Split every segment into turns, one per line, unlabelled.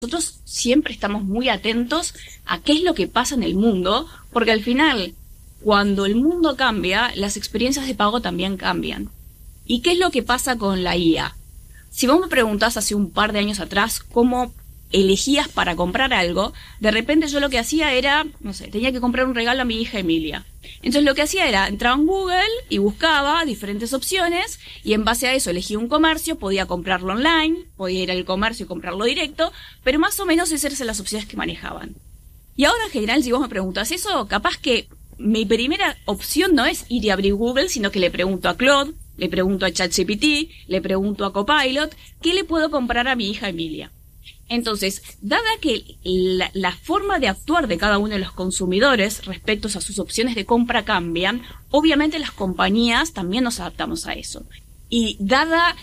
nosotros siempre estamos muy atentos a qué es lo que pasa en el mundo, porque al final, cuando el mundo cambia, las experiencias de pago también cambian. ¿Y qué es lo que pasa con la IA? Si vos me preguntás hace un par de años atrás cómo elegías para comprar algo, de repente yo lo que hacía era, no sé, tenía que comprar un regalo a mi hija Emilia. Entonces lo que hacía era, entraba en Google y buscaba diferentes opciones y en base a eso elegía un comercio, podía comprarlo online, podía ir al comercio y comprarlo directo, pero más o menos esas eran las opciones que manejaban. Y ahora en general, si vos me preguntas eso, capaz que mi primera opción no es ir y abrir Google, sino que le pregunto a Claude, le pregunto a ChatGPT, le pregunto a Copilot, ¿qué le puedo comprar a mi hija Emilia? Entonces, dada que la forma de actuar de cada uno de los consumidores respecto a sus opciones de compra cambian, obviamente las compañías también nos adaptamos a eso. Y dada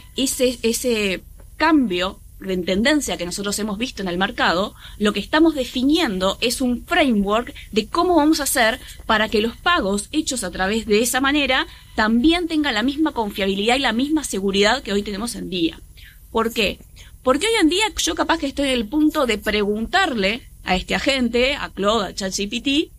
ese cambio de tendencia que nosotros hemos visto en el mercado, lo que estamos definiendo es un framework de cómo vamos a hacer para que los pagos hechos a través de esa manera también tengan la misma confiabilidad y la misma seguridad que hoy tenemos en día. ¿Por qué? Porque hoy en día yo capaz que estoy en el punto de preguntarle a este agente, a Claude, a ChatGPT,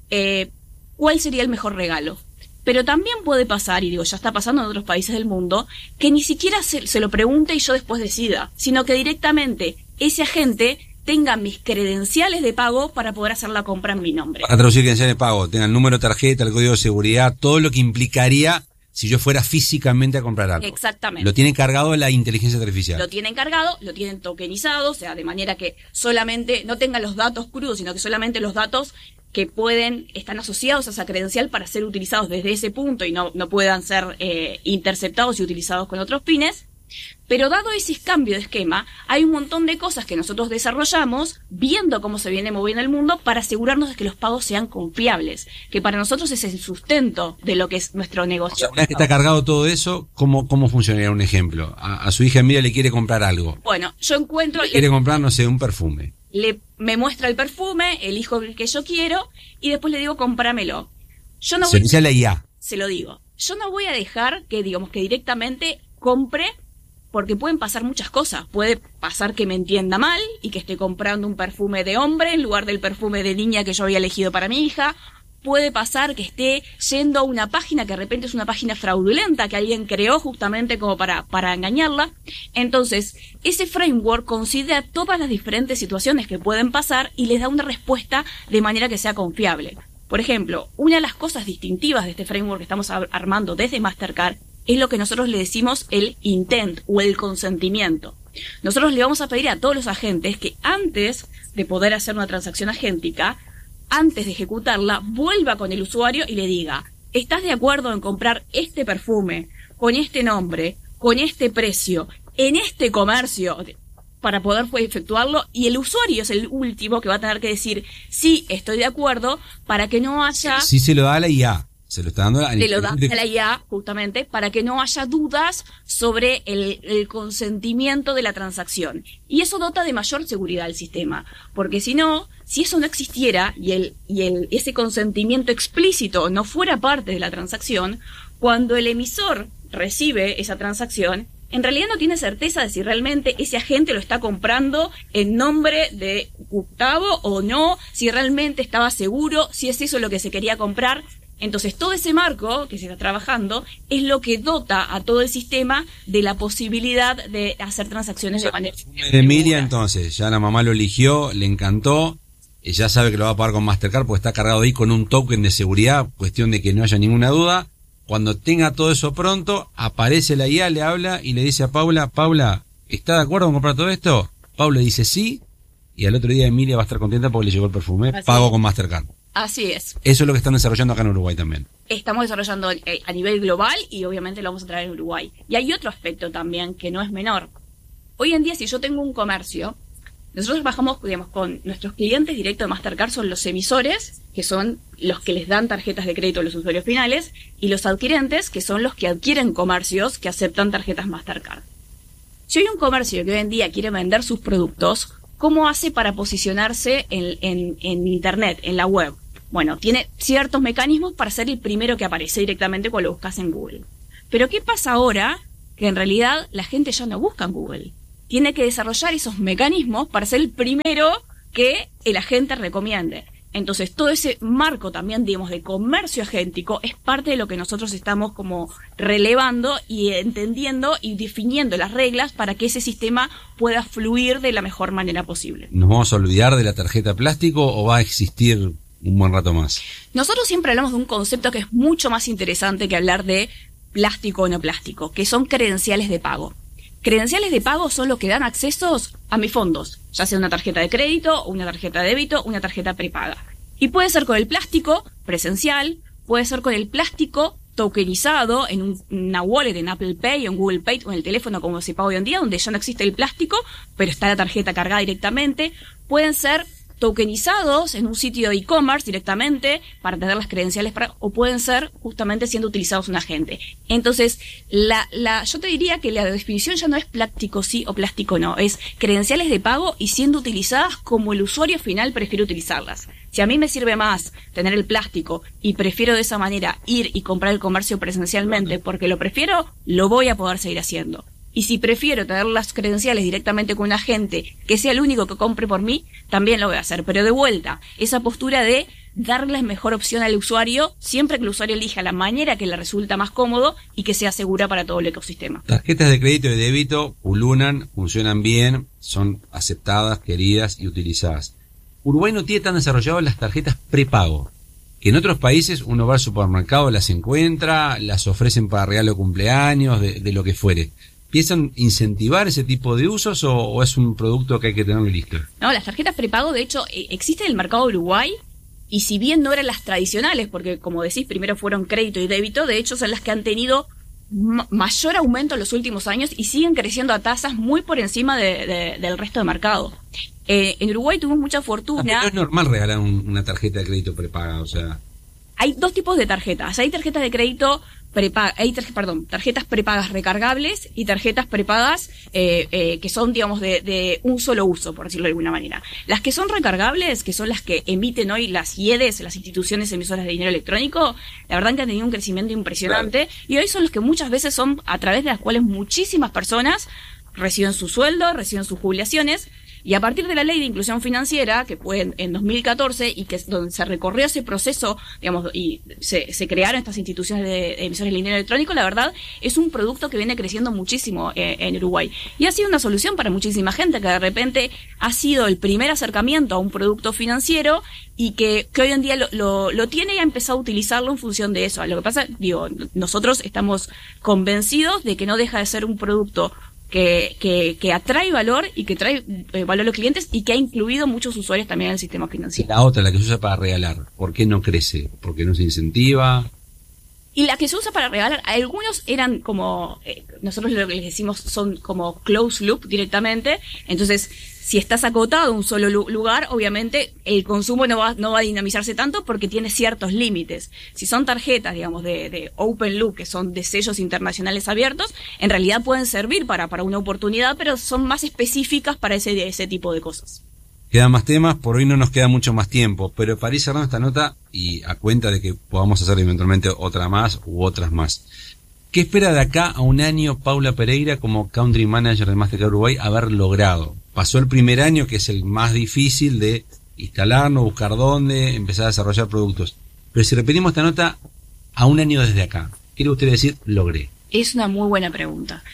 cuál sería el mejor regalo. Pero también puede pasar, y digo, ya está pasando en otros países del mundo, que ni siquiera se lo pregunte y yo después decida, sino que directamente ese agente tenga mis credenciales de pago para poder hacer la compra en mi nombre.
Para traducir credenciales de pago, tenga el número de tarjeta, el código de seguridad, todo lo que implicaría si yo fuera físicamente a comprar algo.
Exactamente.
Lo tiene cargado la inteligencia artificial.
Lo tienen cargado, lo tienen tokenizado, o sea, de manera que solamente no tengan los datos crudos, sino que solamente los datos que están asociados a esa credencial para ser utilizados desde ese punto y no puedan ser interceptados y utilizados con otros fines. Pero dado ese cambio de esquema, hay un montón de cosas que nosotros desarrollamos viendo cómo se viene moviendo el mundo para asegurarnos de que los pagos sean confiables, que para nosotros es el sustento de lo que es nuestro negocio.
O sea, una vez que está cargado todo eso, ¿cómo funcionaría un ejemplo? A su hija Emilia le quiere comprar algo.
Bueno, yo encuentro...
Quiere comprar, no sé, un perfume.
Me muestra el perfume, elijo el que yo quiero y después le digo cómpramelo. Yo no
se dice la IA.
Se lo digo. Yo no voy a dejar que directamente compre, porque pueden pasar muchas cosas. Puede pasar que me entienda mal y que esté comprando un perfume de hombre en lugar del perfume de niña que yo había elegido para mi hija. Puede pasar que esté yendo a una página que de repente es una página fraudulenta que alguien creó justamente como para engañarla. Entonces, ese framework considera todas las diferentes situaciones que pueden pasar y les da una respuesta de manera que sea confiable. Por ejemplo, una de las cosas distintivas de este framework que estamos armando desde Mastercard es lo que nosotros le decimos el intent o el consentimiento. Nosotros le vamos a pedir a todos los agentes que antes de poder hacer una transacción agéntica, antes de ejecutarla, vuelva con el usuario y le diga, ¿estás de acuerdo en comprar este perfume con este nombre, con este precio, en este comercio, para poder efectuarlo? Y el usuario es el último que va a tener que decir, sí, estoy de acuerdo, para que no haya...
Sí se lo da a la IA. Se lo está dando a
la IA, justamente, para que no haya dudas sobre el consentimiento de la transacción. Y eso dota de mayor seguridad al sistema. Porque si eso no existiera y ese consentimiento explícito no fuera parte de la transacción, cuando el emisor recibe esa transacción, en realidad no tiene certeza de si realmente ese agente lo está comprando en nombre de Gustavo o no, si realmente estaba seguro, si es eso lo que se quería comprar. Entonces, todo ese marco que se está trabajando es lo que dota a todo el sistema de la posibilidad de hacer transacciones de manera...
Emilia, entonces, ya la mamá lo eligió, le encantó, ya sabe que lo va a pagar con Mastercard porque está cargado ahí con un token de seguridad, cuestión de que no haya ninguna duda. Cuando tenga todo eso pronto, aparece la IA, le habla y le dice a Paula, ¿está de acuerdo con comprar todo esto? Paula dice sí, y al otro día Emilia va a estar contenta porque le llegó el perfume, pago con Mastercard.
Así es.
Eso es lo que están desarrollando acá en Uruguay también.
Estamos desarrollando a nivel global y obviamente lo vamos a traer en Uruguay. Y hay otro aspecto también que no es menor. Hoy en día, si yo tengo un comercio, nosotros trabajamos, con nuestros clientes directos de Mastercard, son los emisores, que son los que les dan tarjetas de crédito a los usuarios finales, y los adquirentes, que son los que adquieren comercios que aceptan tarjetas Mastercard. Si hay un comercio que hoy en día quiere vender sus productos, ¿cómo hace para posicionarse en Internet, en la web? Bueno, tiene ciertos mecanismos para ser el primero que aparece directamente cuando lo buscas en Google. Pero ¿qué pasa ahora? Que en realidad la gente ya no busca en Google. tiene que desarrollar esos mecanismos para ser el primero que el agente recomiende. Entonces, todo ese marco también, digamos, de comercio agéntico es parte de lo que nosotros estamos como relevando y entendiendo y definiendo las reglas para que ese sistema pueda fluir de la mejor manera posible.
¿Nos vamos a olvidar de la tarjeta plástico o va a existir un buen rato más?
Nosotros siempre hablamos de un concepto que es mucho más interesante que hablar de plástico o no plástico, que son credenciales de pago. Credenciales de pago son los que dan accesos a mis fondos, ya sea una tarjeta de crédito, una tarjeta de débito, una tarjeta prepaga. Y puede ser con el plástico presencial, puede ser con el plástico tokenizado en una wallet, en Apple Pay, en Google Pay o en el teléfono como se paga hoy en día, donde ya no existe el plástico, pero está la tarjeta cargada directamente. Pueden ser tokenizados en un sitio de e-commerce directamente para tener las credenciales o pueden ser justamente siendo utilizados un agente. Entonces, yo te diría que la definición ya no es plástico sí o plástico no, es credenciales de pago y siendo utilizadas como el usuario final prefiere utilizarlas. Si a mí me sirve más tener el plástico y prefiero de esa manera ir y comprar el comercio presencialmente porque lo prefiero, lo voy a poder seguir haciendo. Y si prefiero tener las credenciales directamente con un agente que sea el único que compre por mí, también lo voy a hacer. Pero de vuelta, esa postura de darle mejor opción al usuario, siempre que el usuario elija la manera que le resulta más cómodo y que sea segura para todo el ecosistema.
Tarjetas de crédito y débito pululan, funcionan bien, son aceptadas, queridas y utilizadas. Uruguay no tiene tan desarrollado las tarjetas prepago, que en otros países uno va al supermercado, las encuentra, las ofrecen para regalo de cumpleaños, de lo que fuere. ¿Piensan incentivar ese tipo de usos o es un producto que hay que tenerlo listo?
No, las tarjetas prepago, de hecho, existen en el mercado de Uruguay, y si bien no eran las tradicionales, porque como decís, primero fueron crédito y débito, de hecho son las que han tenido mayor aumento en los últimos años y siguen creciendo a tasas muy por encima del resto del mercado. En Uruguay tuvimos mucha fortuna.
Pero es normal regalar una tarjeta de crédito prepaga, o sea...
Hay dos tipos de tarjetas. Hay tarjetas de crédito tarjetas prepagas recargables y tarjetas prepagas que son, digamos, de un solo uso, por decirlo de alguna manera. Las que son recargables, que son las que emiten hoy las IEDES, las instituciones emisoras de dinero electrónico, la verdad que han tenido un crecimiento impresionante, claro. Y hoy son los que muchas veces son a través de las cuales muchísimas personas reciben su sueldo, reciben sus jubilaciones. Y a partir de la ley de inclusión financiera, que fue en 2014, y que es donde se recorrió ese proceso, digamos, y se crearon estas instituciones de emisiones de dinero electrónico, la verdad, es un producto que viene creciendo muchísimo en Uruguay. Y ha sido una solución para muchísima gente, que de repente ha sido el primer acercamiento a un producto financiero, y que hoy en día lo tiene y ha empezado a utilizarlo en función de eso. Lo que pasa, nosotros estamos convencidos de que no deja de ser un producto que atrae valor y que trae valor a los clientes y que ha incluido muchos usuarios también en el sistema financiero.
La otra, la que se usa para regalar, ¿por qué no crece? ¿Porque no se incentiva?
Y la que se usa para regalar, algunos eran como, nosotros lo que les decimos son como closed loop directamente, entonces si estás acotado a un solo lugar, obviamente el consumo no va a dinamizarse tanto porque tiene ciertos límites. Si son tarjetas, digamos, de open loop, que son de sellos internacionales abiertos, en realidad pueden servir para una oportunidad, pero son más específicas para ese tipo de cosas.
Quedan más temas, por hoy no nos queda mucho más tiempo, pero para ir cerrando esta nota y a cuenta de que podamos hacer eventualmente otra más u otras más. ¿Qué espera de acá a un año Paula Pereira como Country Manager de Mastercard Uruguay haber logrado? Pasó el primer año, que es el más difícil de instalarnos, buscar dónde, empezar a desarrollar productos. Pero si repetimos esta nota a un año desde acá, ¿qué quiere usted decir logré?
Es una muy buena pregunta.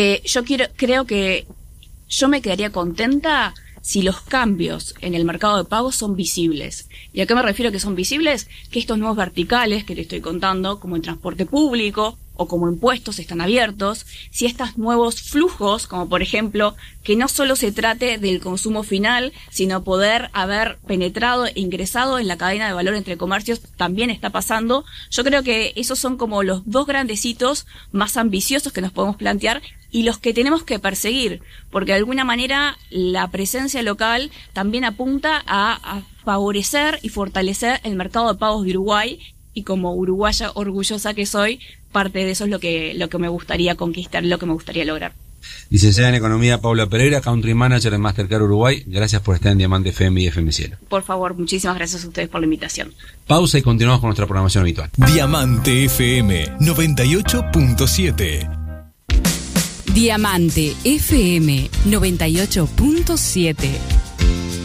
Creo que yo me quedaría contenta si los cambios en el mercado de pagos son visibles. ¿Y a qué me refiero que son visibles? Que estos nuevos verticales que te estoy contando, como el transporte público o como impuestos, están abiertos. Si estos nuevos flujos, como por ejemplo, que no solo se trate del consumo final, sino poder haber penetrado e ingresado en la cadena de valor entre comercios, también está pasando. Yo creo que esos son como los dos grandes hitos más ambiciosos que nos podemos plantear y los que tenemos que perseguir, porque de alguna manera la presencia local también apunta a favorecer y fortalecer el mercado de pagos de Uruguay, y como uruguaya orgullosa que soy, parte de eso es lo que me gustaría conquistar, lo que me gustaría lograr.
Licenciada en Economía Paula Pereira, Country Manager de Mastercard Uruguay, gracias por estar en Diamante FM y FM Cielo.
Por favor, muchísimas gracias a ustedes por la invitación.
Pausa y continuamos con nuestra programación habitual.
Diamante FM 98.7. Diamante FM 98.7.